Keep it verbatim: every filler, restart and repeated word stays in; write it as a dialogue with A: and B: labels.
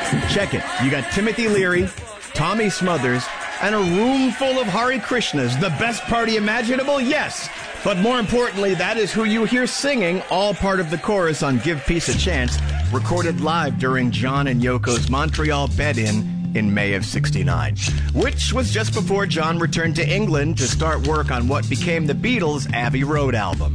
A: Check it. You got Timothy Leary, Tommy Smothers, and a room full of Hare Krishnas. The best party imaginable? Yes. But more importantly, that is who you hear singing, all part of the chorus on Give Peace a Chance, recorded live during John and Yoko's Montreal bed-in in May of sixty-nine, which was just before John returned to England to start work on what became the Beatles' Abbey Road album.